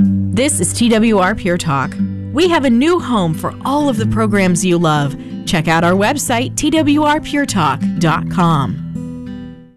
This is TWR Pure Talk. We have a new home for all of the programs you love. Check out our website, twrpuretalk.com.